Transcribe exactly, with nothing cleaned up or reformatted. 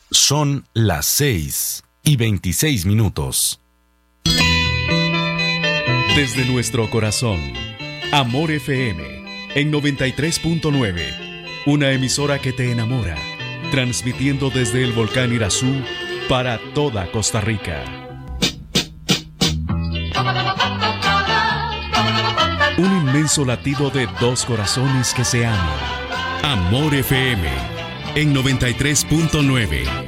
Son las seis y veintiséis minutos. Desde nuestro corazón, Amor F M, en noventa y tres punto nueve, una emisora que te enamora, transmitiendo desde el volcán Irazú para toda Costa Rica. Un inmenso latido de dos corazones que se aman. Amor F M, en noventa y tres punto nueve.